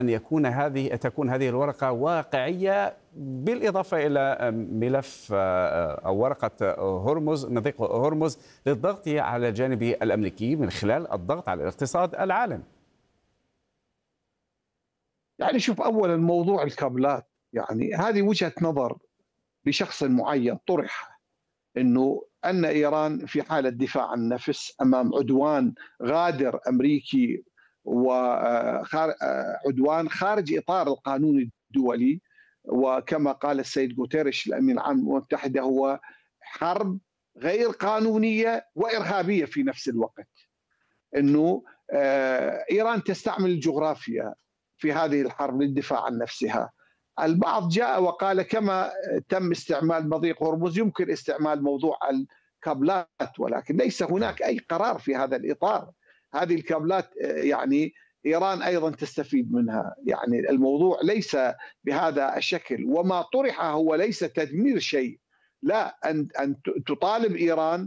تكون هذه الورقة واقعية، بالإضافة إلى ملف أو ورقة هرمز، مضيق هرمز، للضغط على الجانب الأمريكي من خلال الضغط على الاقتصاد العالمي. يعني شوف، أولا موضوع الكابلات، يعني هذه وجهة نظر لشخص معين طرح، أنه أن إيران في حالة دفاع عن النفس أمام عدوان غادر أمريكي، وعدوان خارج إطار القانون الدولي، وكما قال السيد غوتيريش الأمين العام للأمم المتحدة، هو حرب غير قانونية وإرهابية في نفس الوقت. أنه إيران تستعمل الجغرافيا في هذه الحرب للدفاع عن نفسها. البعض جاء وقال كما تم استعمال مضيق هرمز يمكن استعمال موضوع الكابلات، ولكن ليس هناك أي قرار في هذا الإطار. هذه الكابلات يعني إيران أيضا تستفيد منها، يعني الموضوع ليس بهذا الشكل، وما طرح هو ليس تدمير شيء، لا، أن تطالب إيران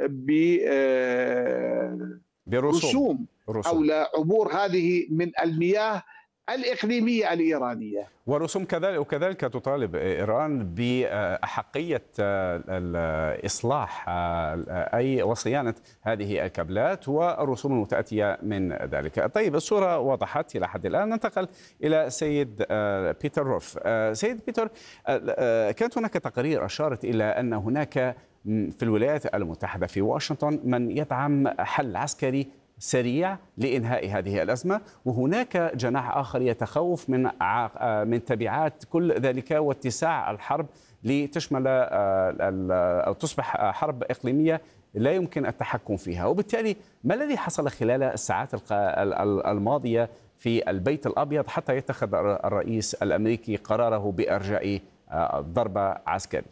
برسوم حول عبور هذه من المياه الإقليمية الإيرانية، ورسوم وكذلك تطالب إيران بأحقية الإصلاح أي وصيانة هذه الكابلات والرسوم المتأتية من ذلك. طيب، الصورة وضحت إلى حد الآن. ننتقل إلى سيد بيتر روف. سيد بيتر، كانت هناك تقارير أشارت إلى أن هناك في الولايات المتحدة في واشنطن من يدعم حل عسكري سريع لإنهاء هذه الأزمة، وهناك جناح آخر يتخوف من تبعات كل ذلك واتساع الحرب لتشمل أو تصبح حرب إقليمية لا يمكن التحكم فيها. وبالتالي ما الذي حصل خلال الساعات الماضية في البيت الأبيض حتى يتخذ الرئيس الأمريكي قراره بإرجاء ضربة عسكرية؟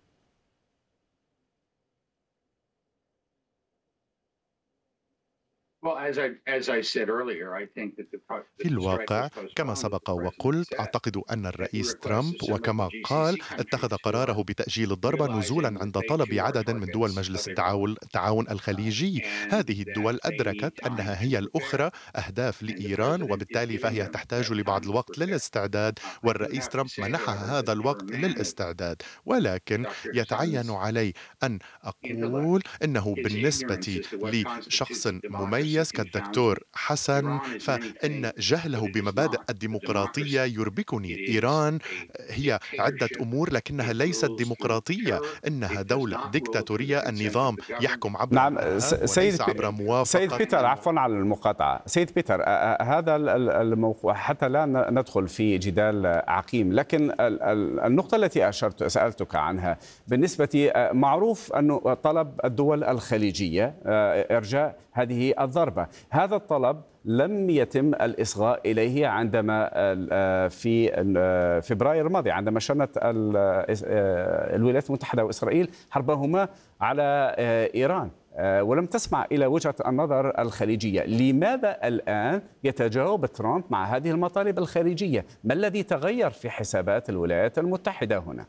في الواقع كما سبق وقلت، أعتقد أن الرئيس ترامب وكما قال اتخذ قراره بتأجيل الضربة نزولا عند طلب عدد من دول مجلس التعاون الخليجي. هذه الدول أدركت أنها هي الأخرى أهداف لإيران، وبالتالي فهي تحتاج لبعض الوقت للاستعداد، والرئيس ترامب منحها هذا الوقت للاستعداد. ولكن يتعين علي أن أقول أنه بالنسبة لشخص مميز كالدكتور حسن، فإن جهله بمبادئ الديمقراطية يربكني. إيران هي عدة أمور لكنها ليست ديمقراطية، إنها دولة ديكتاتورية، النظام يحكم عبر نعم وليس عبر موافقة. سيد بيتر، عفوا على المقاطعة. سيد بيتر، هذا الموضوع حتى لا ندخل في جدال عقيم، لكن النقطة التي سألتك عنها بالنسبة معروف أنه طلب الدول الخليجية إرجاء هذه الضربة. هذا الطلب لم يتم الإصغاء إليه عندما في فبراير الماضي عندما شنت الولايات المتحدة وإسرائيل حربهما على إيران، ولم تسمع إلى وجهة النظر الخليجية. لماذا الآن يتجاوب ترامب مع هذه المطالب الخارجية؟ ما الذي تغير في حسابات الولايات المتحدة هنا؟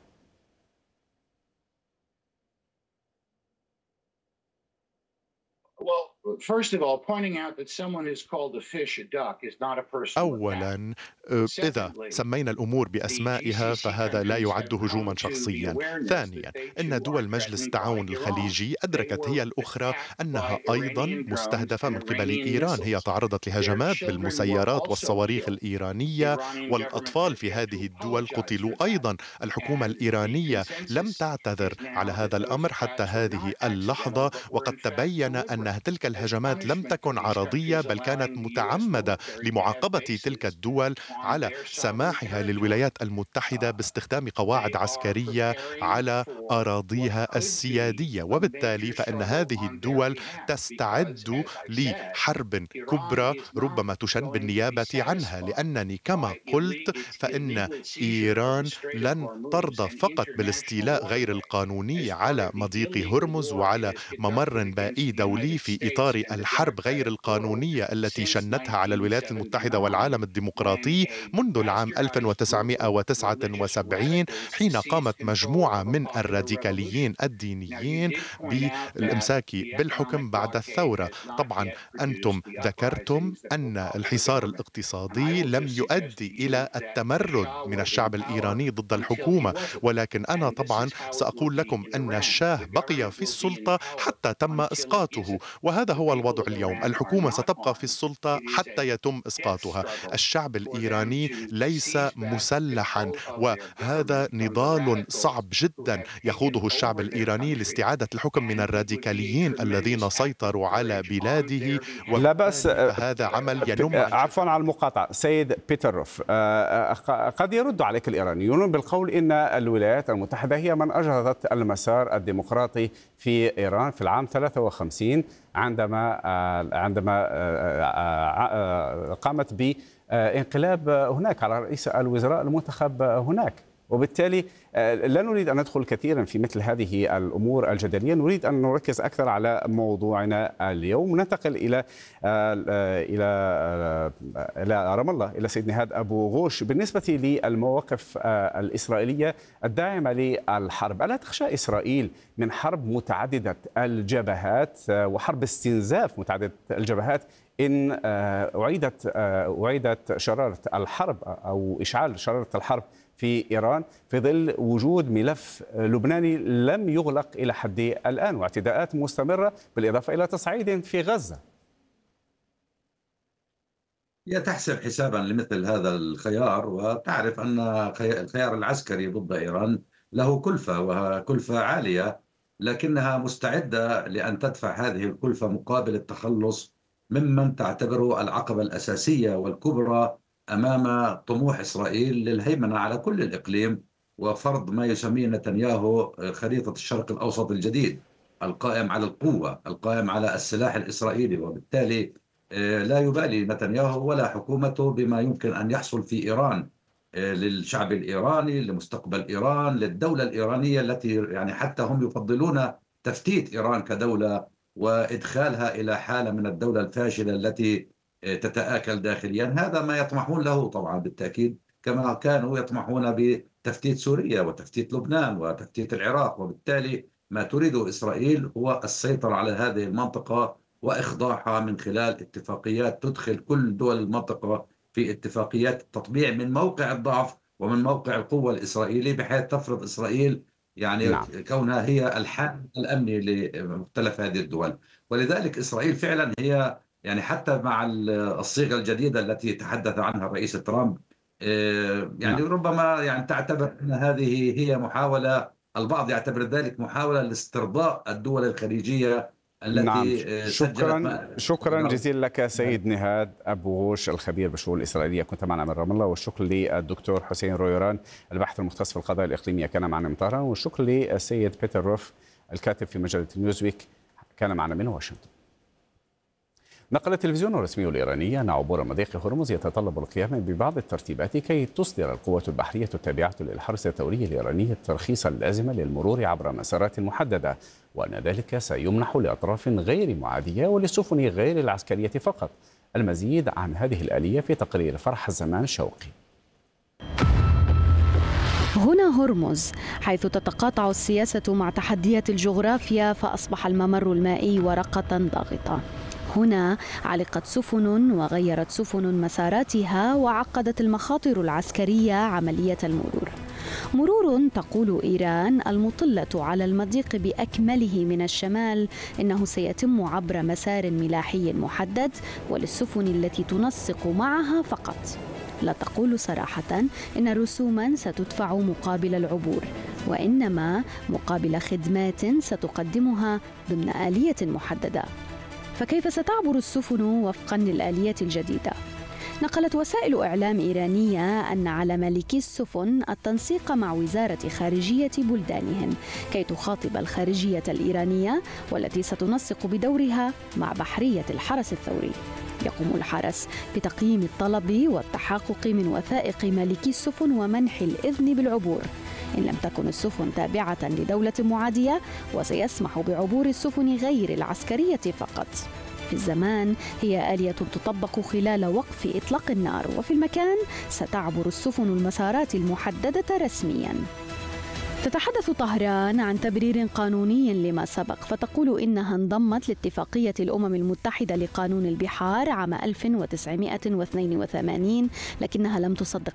أولاً، إذا سمينا الأمور بأسمائها فهذا لا يعد هجوماً شخصياً. ثانياً، إن دول مجلس التعاون الخليجي أدركت هي الأخرى أنها أيضاً مستهدفة من قبل إيران. هي تعرضت لهجمات بالمسيرات والصواريخ الإيرانية، والأطفال في هذه الدول قتلوا أيضاً. الحكومة الإيرانية لم تعتذر على هذا الأمر حتى هذه اللحظة، وقد تبين أن تلك الهجمات لم تكن عرضية بل كانت متعمدة لمعاقبة تلك الدول على سماحها للولايات المتحدة باستخدام قواعد عسكرية على أراضيها السيادية. وبالتالي فإن هذه الدول تستعد لحرب كبرى ربما تشن بالنيابة عنها، لأنني كما قلت فإن إيران لن ترضى فقط بالاستيلاء غير القانوني على مضيق هرمز وعلى ممر مائي دولي في إطار الحرب غير القانونية التي شنتها على الولايات المتحدة والعالم الديمقراطي، منذ العام 1979 حين قامت مجموعة من الراديكاليين الدينيين بالإمساك بالحكم بعد الثورة. طبعا أنتم ذكرتم أن الحصار الاقتصادي لم يؤدي إلى التمرد من الشعب الإيراني ضد الحكومة، ولكن أنا طبعا سأقول لكم أن الشاه بقي في السلطة حتى تم إسقاطه، وهذا هو الوضع اليوم. الحكومة ستبقى في السلطة حتى يتم إسقاطها. الشعب الإيراني ليس مسلحا، وهذا نضال صعب جدا يخوضه الشعب الإيراني لاستعادة الحكم من الراديكاليين الذين سيطروا على بلاده. لا بأس. هذا عمل ينم عفوا على المقاطعة سيد بيتروف، قد يرد عليك الإيرانيون بالقول إن الولايات المتحدة هي من أجهضت المسار الديمقراطي في إيران في العام 53 عندما قامت بانقلاب هناك على رئيس الوزراء المنتخب هناك. وبالتالي لا نريد أن ندخل كثيرا في مثل هذه الأمور الجدلية، نريد أن نركز أكثر على موضوعنا اليوم. ننتقل إلى رام الله، إلى سيد نهاد أبو غوش. بالنسبة للمواقف الإسرائيلية الداعمة للحرب، ألا تخشى إسرائيل من حرب متعددة الجبهات وحرب استنزاف متعددة الجبهات إن أعيدت شرارة الحرب أو إشعال شرارة الحرب في إيران في ظل وجود ملف لبناني لم يغلق إلى حد الآن واعتداءات مستمرة بالإضافة إلى تصعيد في غزة؟ هي تحسب حسابا لمثل هذا الخيار، وتعرف أن الخيار العسكري ضد إيران له كلفة وكلفة عالية، لكنها مستعدة لأن تدفع هذه الكلفة مقابل التخلص ممن تعتبره العقبة الأساسية والكبرى أمام طموح إسرائيل للهيمنة على كل الإقليم وفرض ما يسميه نتنياهو خريطة الشرق الأوسط الجديد، القائم على القوة، القائم على السلاح الإسرائيلي. وبالتالي لا يبالي نتنياهو ولا حكومته بما يمكن أن يحصل في إيران للشعب الإيراني، لمستقبل إيران، للدولة الإيرانية التي يعني حتى هم يفضلون تفتيت إيران كدولة وإدخالها إلى حالة من الدولة الفاشلة التي تتآكل داخليا. هذا ما يطمحون له طبعا بالتأكيد، كما كانوا يطمحون بتفتيت سوريا وتفتيت لبنان وتفتيت العراق. وبالتالي ما تريده إسرائيل هو السيطرة على هذه المنطقة وإخضاعها من خلال اتفاقيات تدخل كل دول المنطقة في اتفاقيات التطبيع من موقع الضعف ومن موقع القوة الإسرائيلي، بحيث تفرض إسرائيل يعني نعم. كونها هي الحامل الأمني لمختلف هذه الدول. ولذلك إسرائيل فعلا هي يعني حتى مع الصيغة الجديدة التي تحدث عنها الرئيس ترامب يعني ربما يعني تعتبر أن هذه هي محاولة، البعض يعتبر ذلك محاولة لاسترضاء الدول الخليجية التي شكرا جزيلا لك سيد نهاد أبو غوش الخبير بالشؤون الإسرائيلية، كنت معنا من رام الله. والشكر للدكتور حسين رويران الباحث المختص في القضايا الإقليمية كان معنا من طهران. والشكر للسيد بيتروف الكاتب في مجلة نيوزويك كان معنا من واشنطن. نقل التلفزيون الرسمي الإيراني أن عبور مضيق هرمز يتطلب القيام ببعض الترتيبات كي تصدر القوة البحرية التابعة للحرس الثوري الإيراني الترخيص اللازم للمرور عبر مسارات محددة، وأن ذلك سيمنح لأطراف غير معادية وللسفن غير العسكرية فقط. المزيد عن هذه الآلية في تقرير فرح الزمان شوقي. هنا هرمز، حيث تتقاطع السياسة مع تحديات الجغرافيا، فأصبح الممر المائي ورقة ضاغطة. هنا علقت سفن وغيرت سفن مساراتها، وعقدت المخاطر العسكرية عملية المرور. مرور تقول إيران المطلة على المضيق بأكمله من الشمال إنه سيتم عبر مسار ملاحي محدد وللسفن التي تنسق معها فقط. لا تقول صراحة إن رسوما ستدفع مقابل العبور، وإنما مقابل خدمات ستقدمها ضمن آلية محددة. فكيف ستعبر السفن وفقا للآلية الجديدة؟ نقلت وسائل إعلام إيرانية أن على مالكي السفن التنسيق مع وزارة خارجية بلدانهم كي تخاطب الخارجية الإيرانية والتي ستنسق بدورها مع بحرية الحرس الثوري. يقوم الحرس بتقييم الطلب والتحقق من وثائق مالكي السفن ومنح الإذن بالعبور إن لم تكن السفن تابعة لدولة معادية، وسيسمح بعبور السفن غير العسكرية فقط. في الزمان هي آلية تطبق خلال وقف إطلاق النار، وفي المكان ستعبر السفن المسارات المحددة رسمياً. تتحدث طهران عن تبرير قانوني لما سبق، فتقول إنها انضمت لاتفاقية الأمم المتحدة لقانون البحار عام 1982، لكنها لم تصدق